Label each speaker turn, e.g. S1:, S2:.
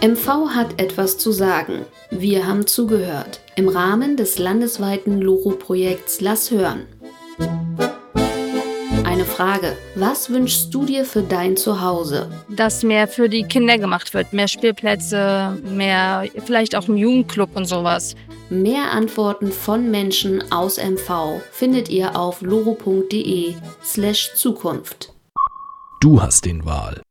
S1: MV hat etwas zu sagen. Wir haben zugehört. Im Rahmen des landesweiten LoRo-Projekts Lass hören. Eine Frage. Was wünschst du dir für dein Zuhause?
S2: Dass mehr für die Kinder gemacht wird. Mehr Spielplätze, mehr vielleicht auch im Jugendclub und sowas.
S1: Mehr Antworten von Menschen aus MV findet ihr auf loro.de/Zukunft.
S3: Du hast den Wahl.